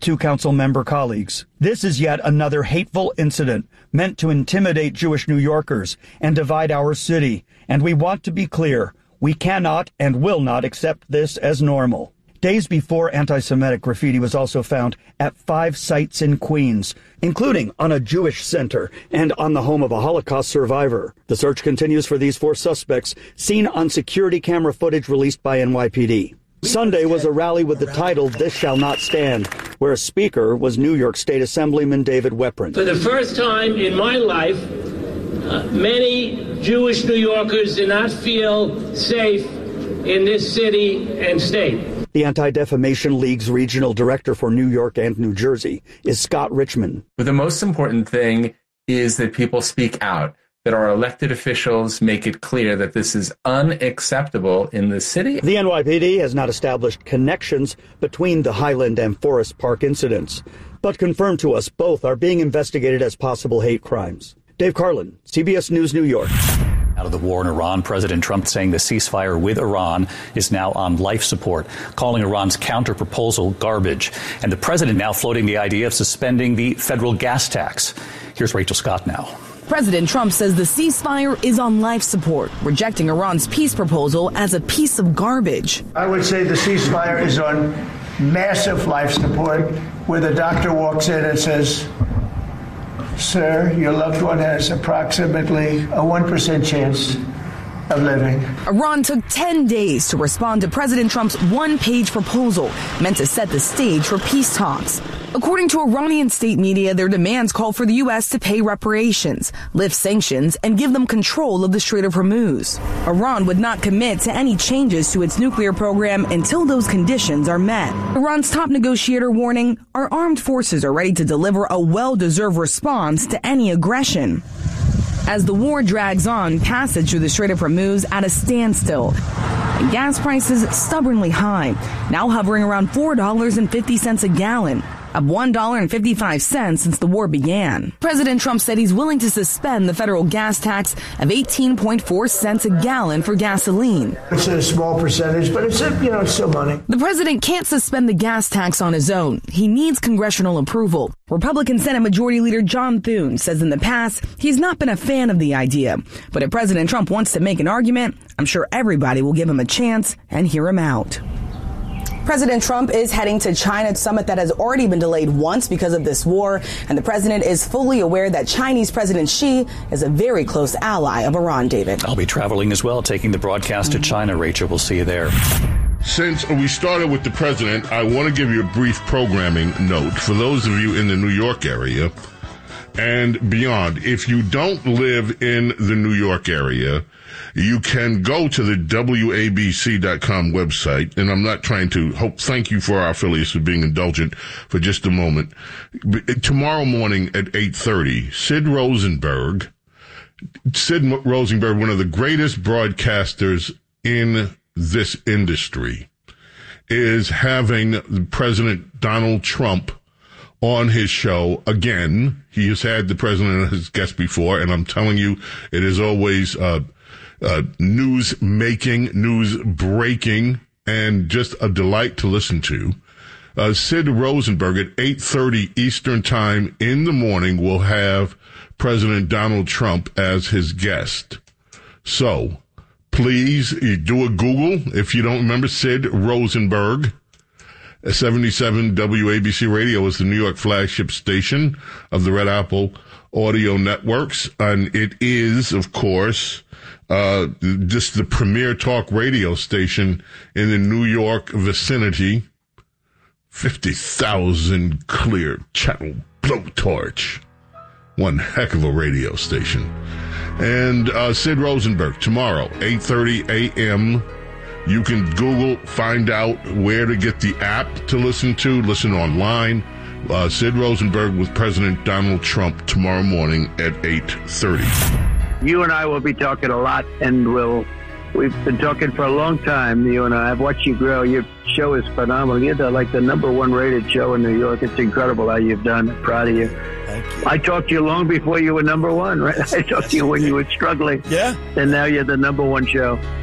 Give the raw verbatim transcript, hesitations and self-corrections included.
two council member colleagues. This is yet another hateful incident meant to intimidate Jewish New Yorkers and divide our city. And we want to be clear, we cannot and will not accept this as normal. Days before, anti-Semitic graffiti was also found at five sites in Queens, including on a Jewish center and on the home of a Holocaust survivor. The search continues for these four suspects, seen on security camera footage released by N Y P D. Sunday was a rally with the title, This Shall Not Stand, where a speaker was New York State Assemblyman David Weprin. For the first time in my life, uh, many Jewish New Yorkers do not feel safe in this city and state. The Anti-Defamation League's regional director for New York and New Jersey is Scott Richmond. But the most important thing is that people speak out, that our elected officials make it clear that this is unacceptable in the city. The N Y P D has not established connections between the Highland and Forest Park incidents, but confirmed to us both are being investigated as possible hate crimes. Dave Carlin, C B S News, New York. Out of the war in Iran, President Trump saying the ceasefire with Iran is now on life support, calling Iran's counter-proposal garbage. And the president now floating the idea of suspending the federal gas tax. Here's Rachel Scott now. President Trump says the ceasefire is on life support, rejecting Iran's peace proposal as a piece of garbage. I would say the ceasefire is on massive life support, where the doctor walks in and says, sir, your loved one has approximately a one percent chance of living. Iran took ten days to respond to President Trump's one-page proposal meant to set the stage for peace talks. According to Iranian state media, their demands call for the U S to pay reparations, lift sanctions, and give them control of the Strait of Hormuz. Iran would not commit to any changes to its nuclear program until those conditions are met. Iran's top negotiator warning our armed forces are ready to deliver a well-deserved response to any aggression. As the war drags on, passage through the Strait of Hormuz at a standstill. And gas prices stubbornly high, now hovering around four dollars and fifty cents a gallon, up one dollar and fifty-five cents since the war began. President Trump said he's willing to suspend the federal gas tax of eighteen point four cents a gallon for gasoline. It's a small percentage, but it's, a, you know, it's still money. The president can't suspend the gas tax on his own. He needs congressional approval. Republican Senate Majority Leader John Thune says in the past he's not been a fan of the idea. But if President Trump wants to make an argument, I'm sure everybody will give him a chance and hear him out. President Trump is heading to China, a summit that has already been delayed once because of this war, and the president is fully aware that Chinese President Xi is a very close ally of Iran, David. I'll be traveling as well, taking the broadcast to China. Rachel, we'll see you there. Since we started with the president, I want to give you a brief programming note for those of you in the New York area and beyond. If you don't live in the New York area, you can go to the W A B C dot com website, and I'm not trying to hope, thank you for our affiliates for being indulgent for just a moment. Tomorrow morning at eight thirty, Sid Rosenberg, Sid Rosenberg, one of the greatest broadcasters in this industry, is having President Donald Trump on his show again. He has had the president as guest before, and I'm telling you, it is always uh Uh, news making, news breaking, and just a delight to listen to. Uh, Sid Rosenberg at eight thirty Eastern Time in the morning will have President Donald Trump as his guest. So, please do a Google if you don't remember Sid Rosenberg. seventy-seven W A B C Radio is the New York flagship station of the Red Apple Audio Networks, and it is, of course, Uh, just the premier talk radio station in the New York vicinity. fifty thousand clear channel blowtorch. One heck of a radio station. And uh, Sid Rosenberg tomorrow, eight thirty a.m. You can Google, find out where to get the app to listen to, listen online. Uh, Sid Rosenberg with President Donald Trump tomorrow morning at eight thirty. You and I will be talking a lot, and we'll, we've been talking for a long time, you and I. I've watched you grow. Your show is phenomenal. You're the, like the number one rated show in New York. It's incredible how you've done. I'm proud of you. Thank you. I talked to you long before you were number one, right? Yes, I talked yes, to you when you you were struggling. Yeah. And now you're the number one show.